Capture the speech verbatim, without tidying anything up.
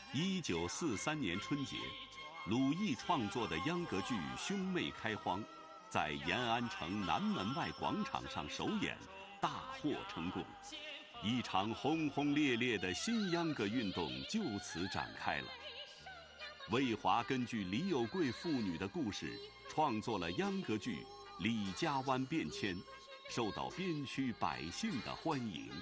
一九四三年春节，鲁艺创作的秧歌剧《兄妹开荒》在延安城南门外广场上首演，大获成功。一场轰轰烈烈的新秧歌运动就此展开了。魏华根据李有贵父女的故事创作了秧歌剧《李家湾变迁》，受到边区百姓的欢迎。